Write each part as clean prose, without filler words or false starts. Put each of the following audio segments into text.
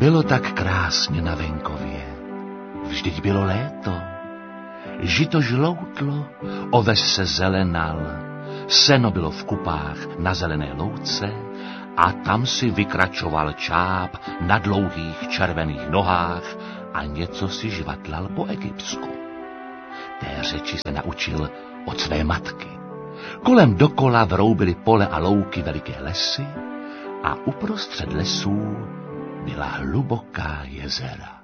Bylo tak krásně na venkově. Vždyť bylo léto. Žito žloutlo, oves se zelenal, seno bylo v kupách na zelené louce a tam si vykračoval čáp na dlouhých červených nohách a něco si žvatlal po egyptsku. Té řeči se naučil od své matky. Kolem dokola vroubily pole a louky veliké lesy a uprostřed lesů byla hluboká jezera.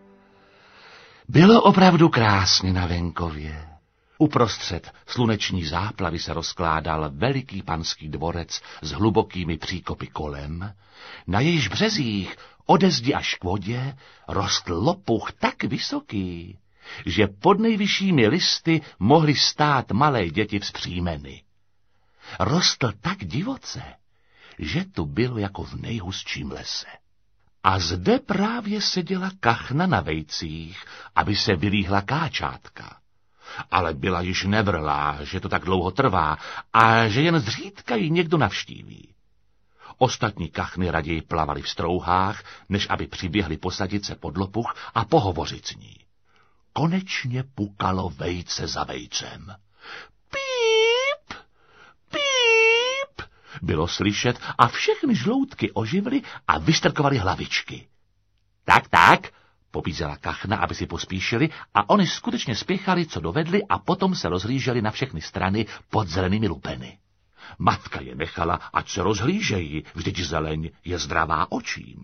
Bylo opravdu krásně na venkově. Uprostřed sluneční záplavy se rozkládal veliký panský dvorec s hlubokými příkopy kolem, na jejíž březích ode zdi až k vodě rostl lopuch tak vysoký, že pod nejvyššími listy mohly stát malé děti vzpřímeny. Rostl tak divoce, že tu bylo jako v nejhustším lese. A zde právě seděla kachna na vejcích, aby se vylíhla káčátka. Ale byla již nevrlá, že to tak dlouho trvá a že jen zřídka ji někdo navštíví. Ostatní kachny raději plavali v strouhách, než aby přiběhli posadit se pod lopuch a pohovořit s ní. Konečně pukalo vejce za vejcem. Píp, píp, bylo slyšet a všechny žloutky oživly a vystrkovaly hlavičky. Tak, pobízela kachna, aby si pospíšili a oni skutečně spěchali, co dovedli a potom se rozhlíželi na všechny strany pod zelenými lupeny. Matka je nechala, ať se rozhlížejí, vždyť zeleň je zdravá očím.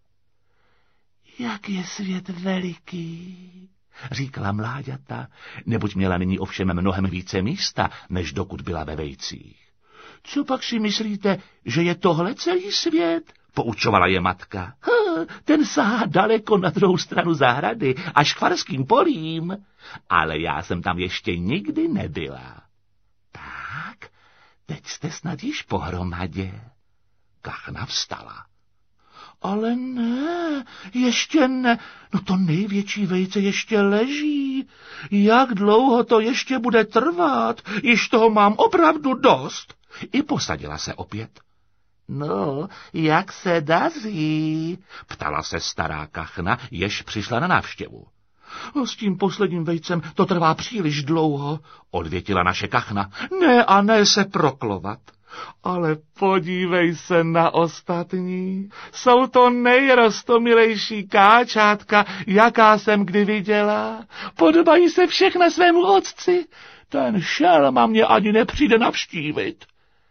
Jak je svět veliký, říkala mláďata, neboť měla nyní ovšem mnohem více místa, než dokud byla ve vejcích. Co pak si myslíte, že je tohle celý svět? Poučovala je matka. Ten sahá daleko na druhou stranu zahrady, až k farským polím, ale já jsem tam ještě nikdy nebyla. Tak, teď jste snad již pohromadě. Kachna vstala. Ale ne, ještě ne, no to největší vejce ještě leží. Jak dlouho to ještě bude trvat, již toho mám opravdu dost. I posadila se opět. No, jak se daří? Ptala se stará kachna, jež přišla na návštěvu. S tím posledním vejcem to trvá příliš dlouho, odvětila naše kachna. Ne a ne se proklovat. Ale podívej se na ostatní. Jsou to nejrostomilejší káčátka, jaká jsem kdy viděla. Podobají se všechna svému otci. Ten šelma mě ani nepřijde navštívit.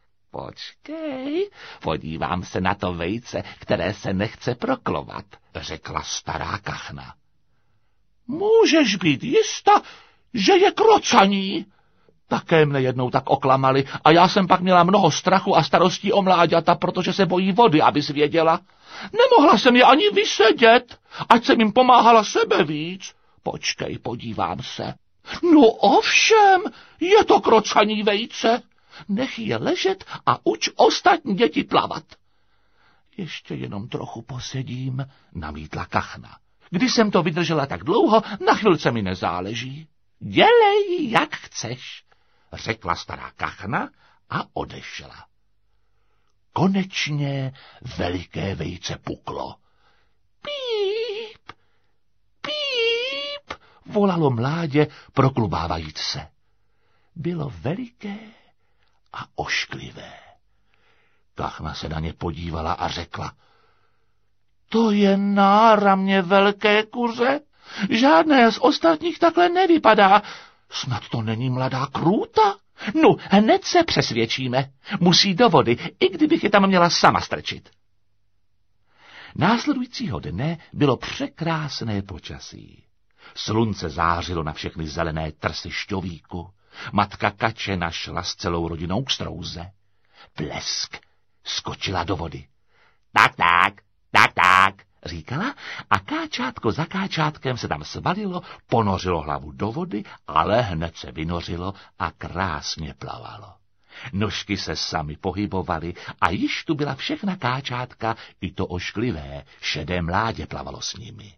Počkej, podívám se na to vejce, které se nechce proklovat, řekla stará kachna. Můžeš být jista, že je krocaní. Také mne jednou tak oklamali a já jsem pak měla mnoho strachu a starostí o mláďata, protože se bojí vody, abys věděla. Nemohla jsem je ani vysedět, ať jsem jim pomáhala sebe víc. Počkej, podívám se. No ovšem, je to krocaní vejce. Nech je ležet a uč ostatní děti plavat. Ještě jenom trochu posedím, namítla kachna. Když jsem to vydržela tak dlouho, na chvilce mi nezáleží. Dělej, jak chceš, řekla stará kachna a odešla. Konečně veliké vejce puklo. Píp, píp, volalo mládě, proklubávajíc se. Bylo veliké a ošklivé. Kachna se na ně podívala a řekla. To je náramně velké kuře. Žádné z ostatních takhle nevypadá. Snad to není mladá krůta? No, hned se přesvědčíme. Musí do vody, i kdybych je tam měla sama strčit. Následujícího dne bylo překrásné počasí. Slunce zářilo na všechny zelené trsy šťovíku. Matka kače našla s celou rodinou k strouze. Plesk, skočila do vody. Tak, říkala a káčátko za káčátkem se tam svalilo, ponořilo hlavu do vody, ale hned se vynořilo a krásně plavalo. Nožky se sami pohybovaly a již tu byla všechna káčátka, i to ošklivé, šedé mládě plavalo s nimi.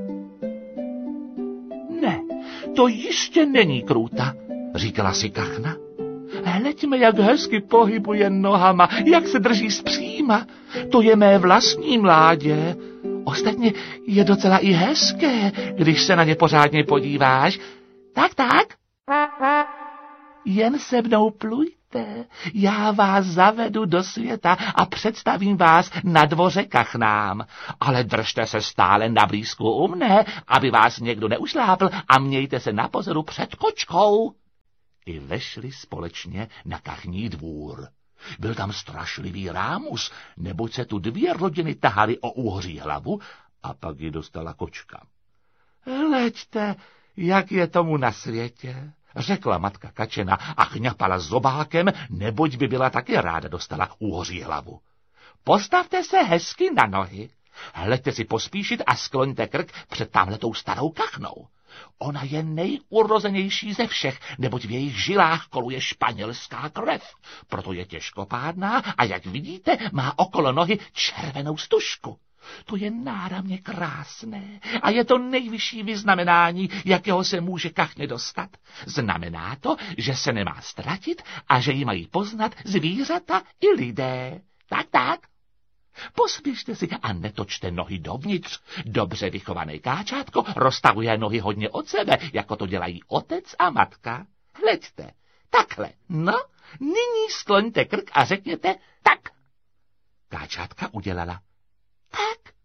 Ne, to jistě není krůta, říkala si kachna. Hleďme, jak hezky pohybuje nohama, jak se drží zpříma. To je mé vlastní mládě. Ostatně je docela i hezké, když se na ně pořádně podíváš. Tak. Jen se mnou plujte, já vás zavedu do světa a představím vás na dvoře kachnám. Ale držte se stále na blízku u mne, aby vás někdo neušlápl a mějte se na pozoru před kočkou. I vešli společně na kachní dvůr. Byl tam strašlivý rámus, neboť se tu 2 rodiny tahaly o úhoří hlavu a pak ji dostala kočka. Hleďte, jak je tomu na světě, řekla matka Kačena a chňapala zobákem, neboť by byla taky ráda dostala úhoří hlavu. Postavte se hezky na nohy, hleďte si pospíšit a skloňte krk před tamhletou starou kachnou. Ona je nejurozenější ze všech, neboť v jejich žilách koluje španělská krev. Proto je těžkopádná a jak vidíte, má okolo nohy červenou stužku. To je náramně krásné a je to nejvyšší vyznamenání, jakého se může kachně dostat. Znamená to, že se nemá ztratit a že ji mají poznat zvířata i lidé. Tak. Pospěšte si a netočte nohy dovnitř. Dobře vychované káčátko roztahuje nohy hodně od sebe, jako to dělají otec a matka. Hleďte, takhle, no, nyní skloňte krk a řekněte tak. Káčátka udělala tak.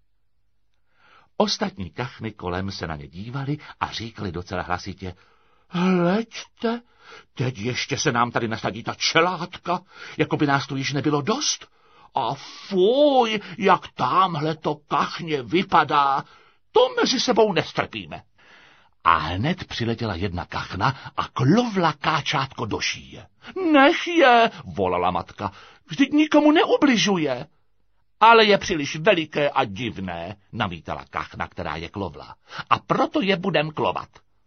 Ostatní kachny kolem se na ně dívali a říkali docela hlasitě, hleďte, teď ještě se nám tady nasadí ta čelátka, jako by nás tu již nebylo dost. A fuj, jak támhle to kachně vypadá, to mezi sebou nestrpíme. A hned přiletěla jedna kachna a klovla káčátko do šíje. Nech je, volala matka, vždyť nikomu neubližuje. Ale je příliš veliké a divné, namítala kachna, která je klovla. A proto je budem klovat.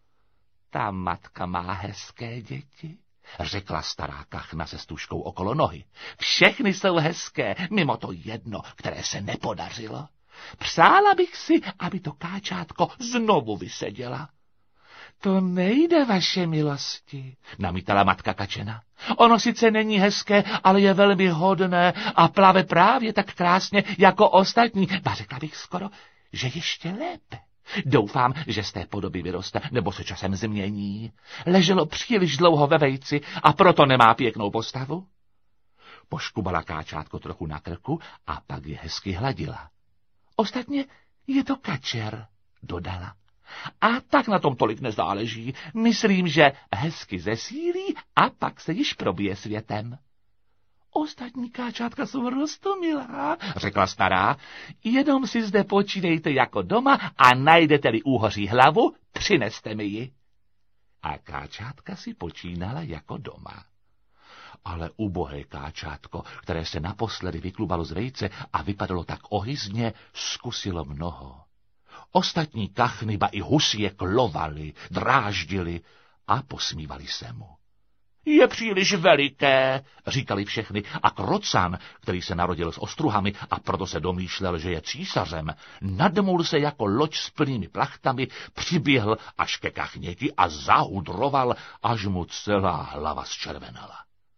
Ta matka má hezké děti, řekla stará kachna se stužkou okolo nohy. Všechny jsou hezké, mimo to jedno, které se nepodařilo. Přála bych si, aby to káčátko znovu vyseděla. To nejde, vaše milosti, namítala matka Kačena. Ono sice není hezké, ale je velmi hodné a plave právě tak krásně jako ostatní. A řekla bych skoro, že ještě lépe. Doufám, že z té podoby vyroste, nebo se časem změní. Leželo příliš dlouho ve vejci a proto nemá pěknou postavu. Poškubala káčátko trochu na krku a pak je hezky hladila. Ostatně je to kačer, dodala. A tak na tom tolik nezáleží. Myslím, že hezky zesílí a pak se již probije světem. Ostatní káčátka jsou roztomilá, řekla stará. Jenom si zde počínejte jako doma a najdete-li úhoří hlavu, přineste mi ji. A káčátka si počínala jako doma. Ale ubohé káčátko, které se naposledy vyklubalo z vejce a vypadalo tak ohyzně, zkusilo mnoho. Ostatní kachny, ba i husy je klovali, dráždili a posmívali se mu. Je příliš veliké, říkali všechny, a Krocan, který se narodil s ostruhami a proto se domýšlel, že je císařem, nadmul se jako loď s plnými plachtami, přiběhl až ke kachněti a zahudroval, až mu celá hlava zčervenala.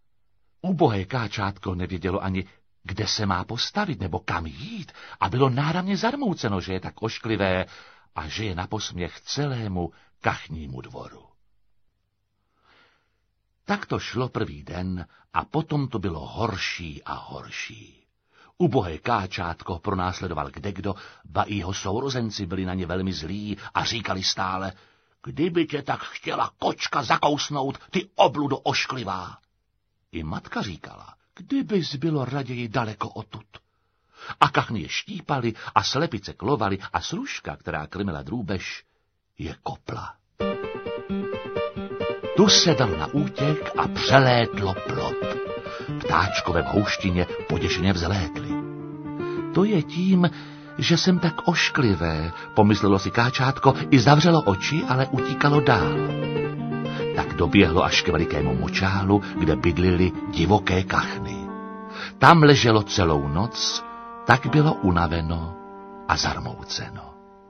Ubohé káčátko nevědělo ani, kde se má postavit nebo kam jít, a bylo náramně zarmouceno, že je tak ošklivé a že je na posměch celému kachnímu dvoru. Tak to šlo první den a potom to bylo horší a horší. Ubohé káčátko pronásledoval kdekdo, ba i jeho sourozenci byli na ně velmi zlí a říkali stále, kdyby tě tak chtěla kočka zakousnout, ty obludo ošklivá. I matka říkala, kdybys bylo raději daleko odtud. A kachny je štípali a slepice klovali a sruška, která krmila drůbež, je kopla. Tu se dal na útěk a přelétlo plot. Ptáčkové v houštině poděšeně vzlétly. To je tím, že jsem tak ošklivé, pomyslelo si káčátko, i zavřelo oči, ale utíkalo dál. Tak doběhlo až k velikému močálu, kde bydlily divoké kachny. Tam leželo celou noc, tak bylo unaveno a zarmouceno.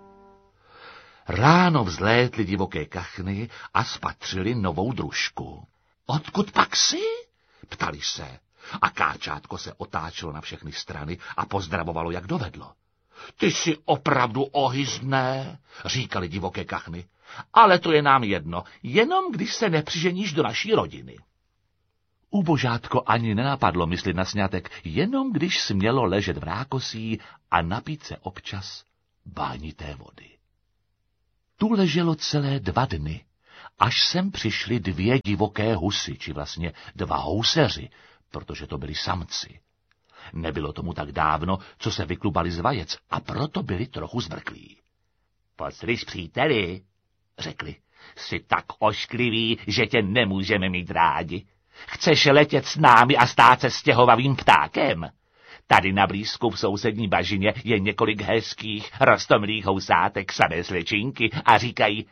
Ráno vzlétly divoké kachny a spatřili novou družku. Odkud pak jsi? Ptali se. A káčátko se otáčelo na všechny strany a pozdravovalo, jak dovedlo. Ty jsi opravdu ohyzdné, říkali divoké kachny. Ale to je nám jedno, jenom když se nepřiženíš do naší rodiny. Ubožátko ani nenapadlo myslit na sňatek, jenom když smělo ležet v rákosí a napít se občas bánité vody. Tu leželo celé 2 dny, až sem přišly 2 divoké husy, či vlastně 2 houseři, protože to byli samci. Nebylo tomu tak dávno, co se vyklubali z vajec, a proto byli trochu zbrklí. Poslyš, příteli, řekli, jsi tak ošklivý, že tě nemůžeme mít rádi. Chceš letět s námi a stát se stěhovavým ptákem? Tady na blízku v sousední bažině je několik hezkých, roztomilých housátek samé slečinky a říkají,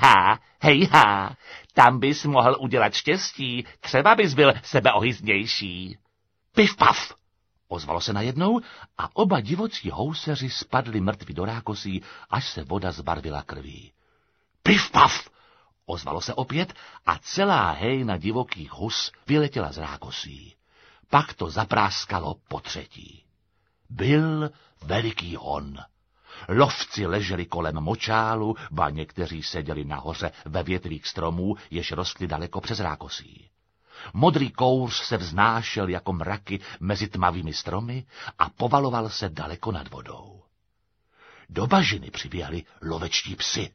hejhá, tam bys mohl udělat štěstí, třeba bys byl sebeohyznější. Piv paf, ozvalo se najednou a oba divocí houseři spadli mrtví do rákosí, až se voda zbarvila krví. Piv paf, ozvalo se opět a celá hejna divokých hus vyletěla z rákosí. Pak to zapráskalo potřetí. Byl veliký hon. Lovci leželi kolem močálu, ba někteří seděli nahoře ve větvích stromů, jež rostly daleko přes rákosí. Modrý kouř se vznášel jako mraky mezi tmavými stromy a povaloval se daleko nad vodou. Do bažiny přiběhli lovečtí psi.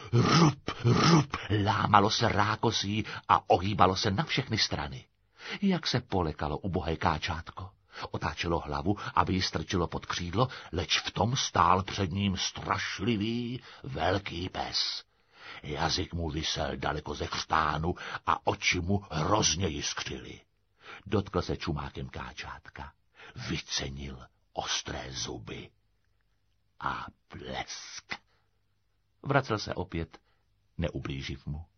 Rup, lámalo se rákosí a ohýbalo se na všechny strany. Jak se polekalo ubohé káčátko. Otáčelo hlavu, aby ji strčilo pod křídlo, leč v tom stál před ním strašlivý velký pes. Jazyk mu visel daleko ze chřtánu a oči mu hrozně jiskřily. Dotkl se čumákem káčátka, vycenil ostré zuby a blesk. Vracel se opět, neublíživ mu.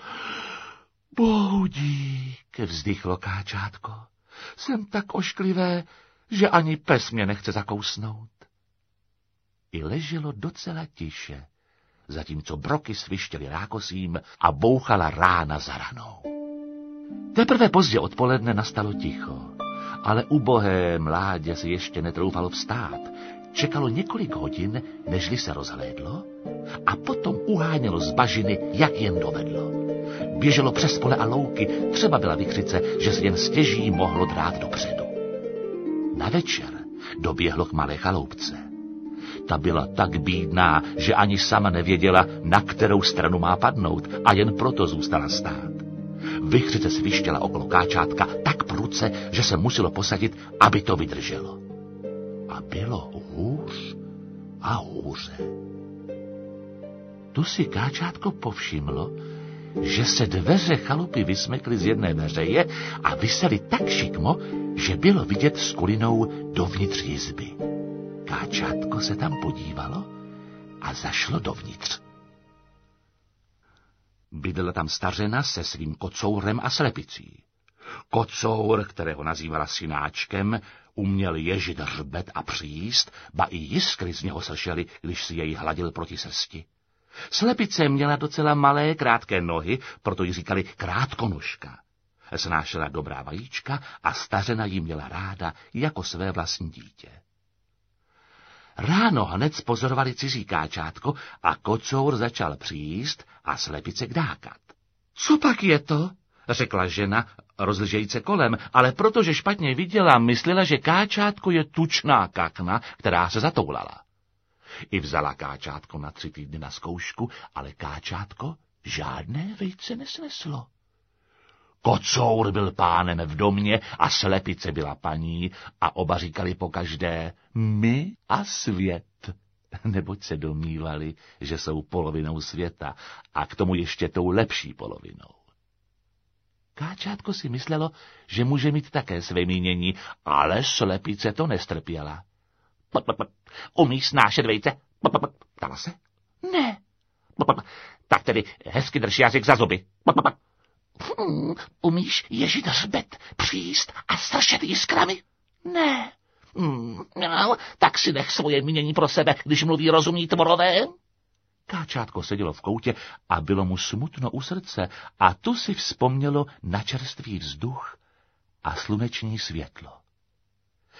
Bohu dík, vzdychlo káčátko. Jsem tak ošklivé, že ani pes mě nechce zakousnout. I leželo docela tiše, zatímco broky svištěly rákosím a bouchala rána za ranou. Teprve pozdě odpoledne nastalo ticho, ale ubohé mládě si ještě netroufalo vstát. Čekalo několik hodin, nežli se rozhlédlo, a potom uhánělo z bažiny, jak jen dovedlo. Běželo přes pole a louky, třeba byla vykřice, že se jen stěží mohlo drát dopředu. Na večer doběhlo k malé chaloupce. Ta byla tak bídná, že ani sama nevěděla, na kterou stranu má padnout, a jen proto zůstala stát. Vichřice svištěla okolo káčátka tak prudce, že se muselo posadit, aby to vydrželo. A bylo hůř a hůře. Tu si káčátko povšimlo, že se dveře chalupy vysmekly z jedné veřeje a visely tak šikmo, že bylo vidět s kulinou dovnitř jizby. Káčátko se tam podívalo a zašlo dovnitř. Bydlela tam stařena se svým kocourem a slepicí. Kocour, kterého nazývala synáčkem, uměl ježit hřbet a přijíst, ba i jiskry z něho sršely, když si jej hladil proti srsti. Slepice měla docela malé, krátké nohy, proto ji říkali krátkonožka. Snášela dobrá vajíčka a stařena ji měla ráda jako své vlastní dítě. Ráno hned spozorovali cizí káčátko a kocour začal přijíst a slepice kdákat. Co pak je to? Řekla žena, rozlížejíce kolem, ale protože špatně viděla, myslela, že káčátko je tučná kakna, která se zatoulala. I vzala káčátko na 3 týdny na zkoušku, ale káčátko žádné vejce nesneslo. Kocour byl pánem v domě a slepice byla paní a oba říkali pokaždé my a svět, neboť se domnívali, že jsou polovinou světa a k tomu ještě tou lepší polovinou. Káčátko si myslelo, že může mít také své mínění, ale slepice to nestrpěla. Umíš snášet vejce? Ptala se. Ne. Tak tedy hezky drž jazyk za zuby. Umíš ježit hřbet, přijíst a sršet jiskrami? Ne. No, tak si nech svoje mínění pro sebe, když mluví rozumní tvorové. Káčátko sedělo v koutě a bylo mu smutno u srdce a tu si vzpomnělo na čerstvý vzduch a sluneční světlo.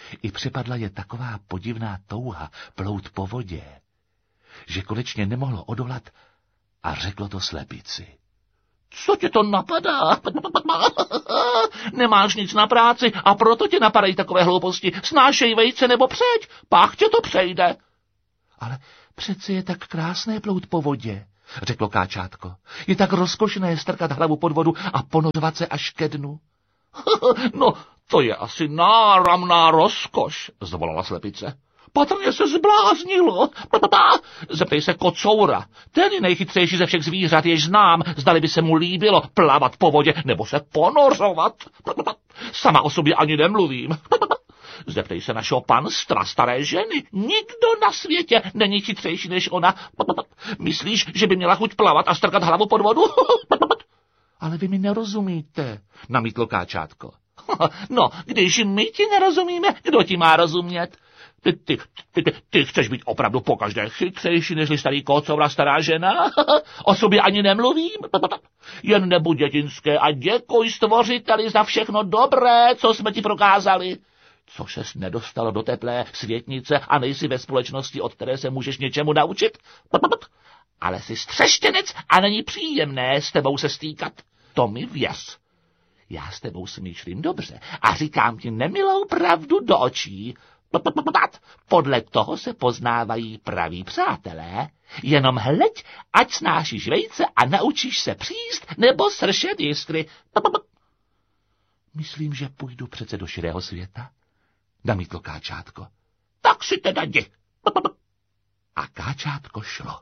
I přepadla je taková podivná touha plout po vodě, že konečně nemohlo odolat a řeklo to slepici. Co tě to napadá? Nemáš nic na práci a proto tě napadají takové hlouposti. Snášej vejce nebo přejď, pak tě to přejde. Ale přece je tak krásné plout po vodě, řeklo káčátko. Je tak rozkošné strkat hlavu pod vodu a ponořovat se až ke dnu. No, to je asi náramná rozkoš, zvolala slepice. Patrně se zbláznilo. Zeptej se kocoura. Ten je nejchytřejší ze všech zvířat, jež znám. Zdali by se mu líbilo plavat po vodě nebo se ponořovat. Sama o sobě ani nemluvím. Zeptej se našeho panstra, staré ženy. Nikdo na světě není chytřejší než ona. Myslíš, že by měla chuť plavat a strkat hlavu pod vodu? Ale vy mi nerozumíte, namítlo káčátko. No, když my ti nerozumíme, kdo ti má rozumět? Ty chceš být opravdu pokaždé chytřejší, nežli starý kocoura, stará žena? O sobě ani nemluvím? Jen nebuď dětinské a děkuj stvořiteli za všechno dobré, co jsme ti prokázali. Co ses nedostalo do teplé světnice a nejsi ve společnosti, od které se můžeš něčemu naučit? Ale jsi střeštěnec a není příjemné s tebou se stýkat. To mi věř. Já s tebou smýšlím dobře a říkám ti nemilou pravdu do očí. Podle toho se poznávají praví přátelé. Jenom hleď, ať snášíš vejce a naučíš se příst nebo sršet jiskry. Myslím, že půjdu přece do širého světa, namítlo káčátko. Tak si teda jdi. A káčátko šlo.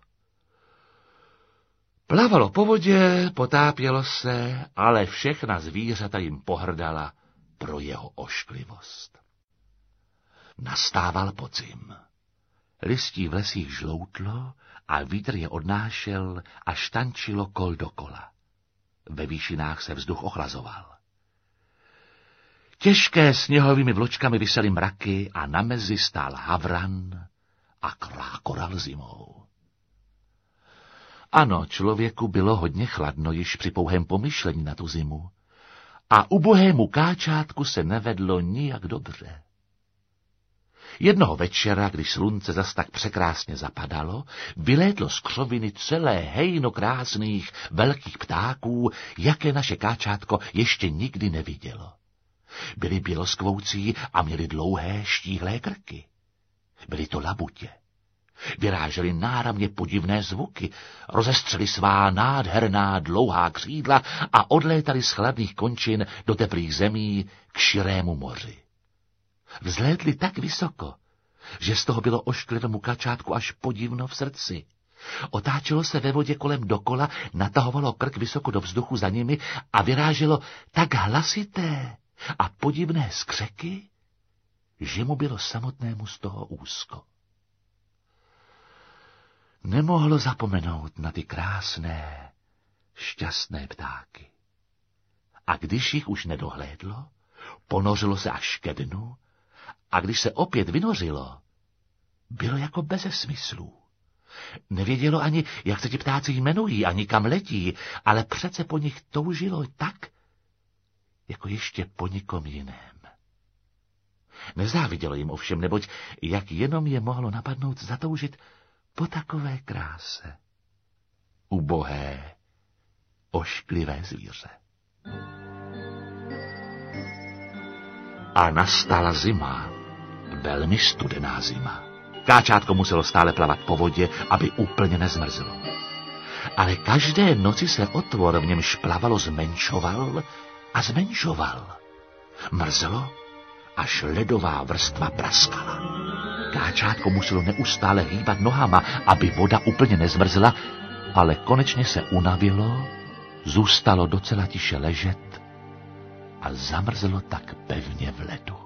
Plavalo po vodě, potápělo se, ale všechna zvířata jim pohrdala pro jeho ošklivost. Nastával podzim. Listí v lesích žloutlo a vítr je odnášel a štančilo kol dokola. Ve výšinách se vzduch ochlazoval. Těžké sněhovými vločkami visely mraky a na mezi stál havran a krákoral zimou. Ano, člověku bylo hodně chladno již při pouhém pomyšlení na tu zimu a ubohému káčátku se nevedlo nijak dobře. Jednoho večera, když slunce zas tak překrásně zapadalo, vylétlo z křoviny celé hejno krásných velkých ptáků, jaké naše káčátko ještě nikdy nevidělo. Byli běloskvoucí a měli dlouhé štíhlé krky. Byly to labutě. Vyrážely náramně podivné zvuky, rozestřeli svá nádherná dlouhá křídla a odlétali z chladných končin do teplých zemí k širému moři. Vzlétli tak vysoko, že z toho bylo ošklivému kačátku až podivno v srdci. Otáčelo se ve vodě kolem dokola, natahovalo krk vysoko do vzduchu za nimi a vyráželo tak hlasité a podivné skřeky, že mu bylo samotnému z toho úzko. Nemohlo zapomenout na ty krásné, šťastné ptáky. A když jich už nedohlédlo, ponořilo se až ke dnu, a když se opět vynořilo, bylo jako beze smyslů. Nevědělo ani, jak se ti ptáci jmenují, ani kam letí, ale přece po nich toužilo tak, jako ještě po nikom jiném. Nezávidělo jim ovšem, neboť jak jenom je mohlo napadnout zatoužit po takové kráse. Ubohé, ošklivé zvíře. A nastala zima, velmi studená zima. Káčátko muselo stále plavat po vodě, aby úplně nezmrzlo. Ale každé noci se otvor, v němž plavalo, zmenšoval a zmenšoval. Mrzlo, až ledová vrstva praskala. Káčátko muselo neustále hýbat nohama, aby voda úplně nezmrzla, ale konečně se unavilo, zůstalo docela tiše ležet a zamrzlo tak pevně v ledu.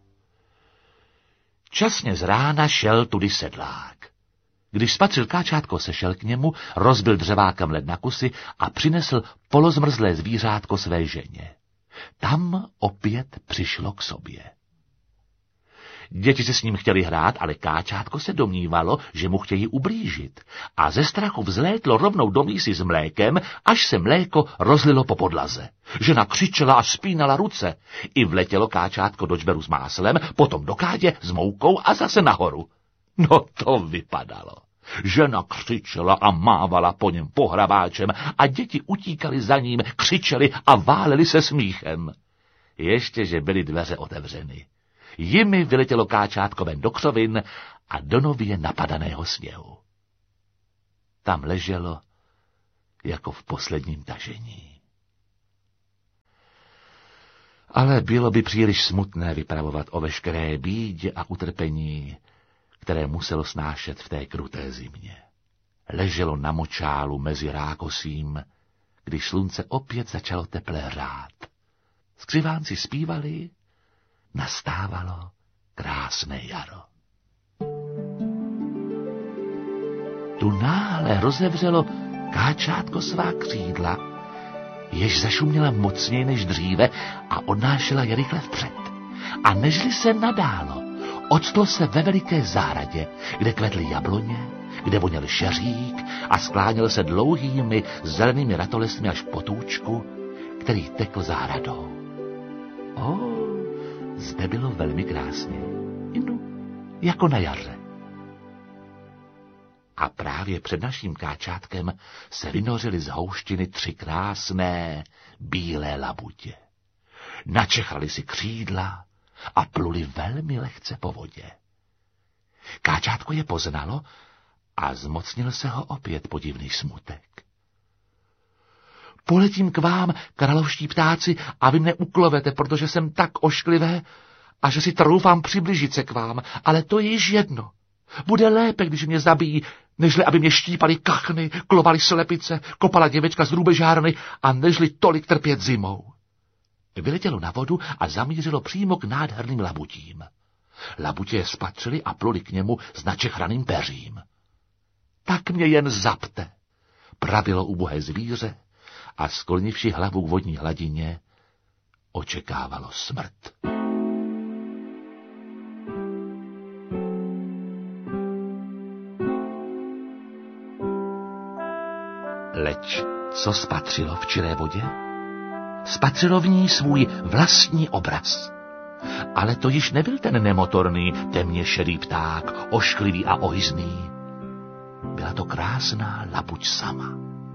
Časně z rána šel tudy sedlák. Když spatřil káčátko, sešel k němu, rozbil dřevákem led na kusy a přinesl polozmrzlé zvířátko své ženě. Tam opět přišlo k sobě. Děti se s ním chtěli hrát, ale káčátko se domnívalo, že mu chtějí ublížit. A ze strachu vzlétlo rovnou do mísy s mlékem, až se mléko rozlilo po podlaze. Žena křičela a spínala ruce. I vletělo káčátko do čberu s máslem, potom do kádě s moukou a zase nahoru. No to vypadalo. Žena křičela a mávala po něm pohrabáčem a děti utíkali za ním, křičeli a váleli se smíchem. Ještě, že byly dveře otevřeny. Jimi vyletělo káčátko ven do křovin a do nově napadaného sněhu. Tam leželo jako v posledním tažení. Ale bylo by příliš smutné vypravovat o veškeré bídě a utrpení, které muselo snášet v té kruté zimě. Leželo na močálu mezi rákosím, když slunce opět začalo teple hrát. Skřivánci zpívali, nastávalo krásné jaro. Tu náhle rozevřelo káčátko svá křídla, jež zašuměla mocněji než dříve a odnášela je rychle vpřed. A nežli se nadálo, octlo se ve veliké zahradě, kde kvetly jabloně, kde voněl šeřík a skláněl se dlouhými zelenými ratolestmi až k potůčku, který tekl zahradou. Zde bylo velmi krásně, jako na jaře. A právě před naším káčátkem se vynořily z houštiny 3 krásné bílé labutě. Načechali si křídla a pluli velmi lehce po vodě. Káčátko je poznalo a zmocnil se ho opět podivný smutek. Poletím k vám, královští ptáci, a vy mne uklovete, protože jsem tak ošklivé a že si troufám přiblížit se k vám, ale to je již jedno. Bude lépe, když mě zabijí, nežli aby mě štípali kachny, klovali slepice, kopala děvečka z drůbežárny a nežli tolik trpět zimou. Vyletělo na vodu a zamířilo přímo k nádherným labutím. Labutě je spatřili a pluli k němu s načechraným peřím. Tak mě jen zapte, pravilo ubohé zvíře a sklonivši hlavu k vodní hladině očekávalo smrt. Leč co spatřilo v čiré vodě? Spatřilo v ní svůj vlastní obraz. Ale to již nebyl ten nemotorný, temně šedý pták, ošklivý a ohyzný. Byla to krásná labuť sama.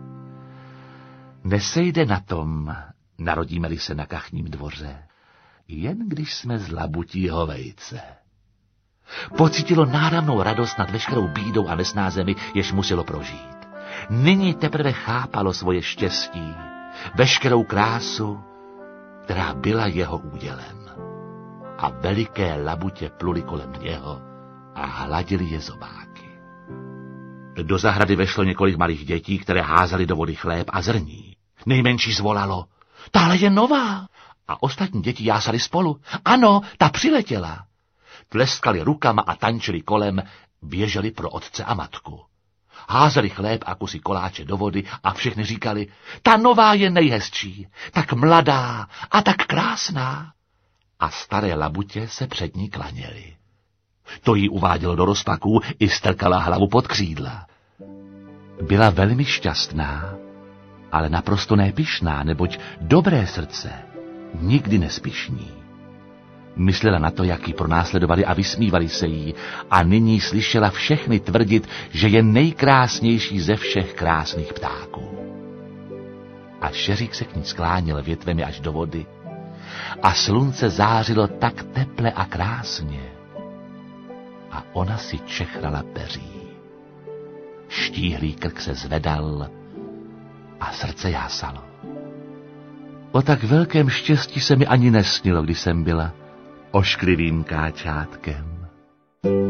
Nesejde na tom, narodíme-li se na kachním dvoře, jen když jsme z labutího vejce. Pocítilo náramnou radost nad veškerou bídou a nesnázemi, jež muselo prožít. Nyní teprve chápalo svoje štěstí, veškerou krásu, která byla jeho údělem. A veliké labutě pluli kolem něho a hladili je zobáky. Do zahrady vešlo několik malých dětí, které házely do vody chléb a zrní. Nejmenší zvolalo: "Táhle je nová!" A ostatní děti jásali spolu: "Ano, ta přiletěla!" Tleskali rukama a tančili kolem, běželi pro otce a matku. Házeli chléb a kusy koláče do vody a všechny říkali: "Ta nová je nejhezčí, tak mladá a tak krásná." A staré labutě se před ní klaněly. To jí uvádělo do rozpaků, i strkala hlavu pod křídla. Byla velmi šťastná, ale naprosto nepyšná, neboť dobré srdce nikdy nespišní. Myslela na to, jak ji pronásledovali a vysmívali se jí, a nyní slyšela všechny tvrdit, že je nejkrásnější ze všech krásných ptáků. A šeřík se k ní skláněl větvemi až do vody a slunce zářilo tak teple a krásně. A ona si čechrala peří. Štíhlý krk se zvedal a srdce jásalo. O tak velkém štěstí se mi ani nesnilo, když jsem byla ošklivým káčátkem.